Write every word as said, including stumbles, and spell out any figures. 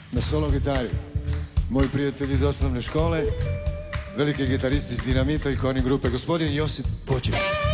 na solo gitari. Moji prijatelji iz osnovne škole, veliki gitaristi iz Dinamita i Koni grupe, gospodin Josip Poček.